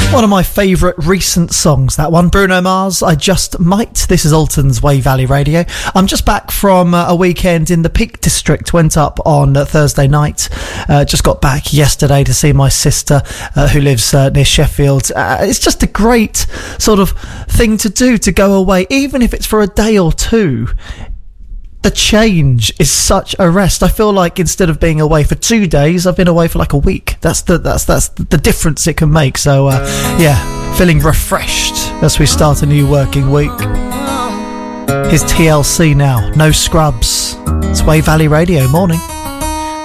One of my favourite recent songs, that one. Bruno Mars, I Just Might. This is Alton's Wave Valley Radio. I'm just back from a weekend in the Peak District. Went up on Thursday night. Just got back yesterday to see my sister who lives near Sheffield. It's just a great sort of thing to do, to go away, even if it's for a day or two. The change is such a rest. I feel like instead of being away for 2 days, I've been away for like a week. That's the difference it can make. So yeah, feeling refreshed as we start a new working week. Here's TLC now. No Scrubs. It's Wave Valley Radio. Morning.